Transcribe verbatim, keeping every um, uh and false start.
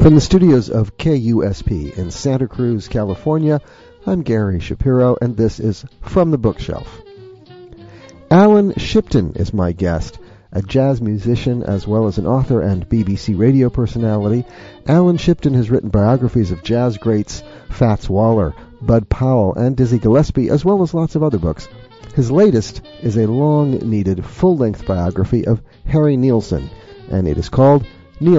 From the studios of K U S P in Santa Cruz, California, I'm Gary Shapiro, and this is From the Bookshelf. Alan Shipton is my guest, a jazz musician as well as an author and B B C radio personality. Alan Shipton has written biographies of jazz greats Fats Waller, Bud Powell, and Dizzy Gillespie, as well as lots of other books. His latest is a long-needed full-length biography of Harry Nilsson, and it is called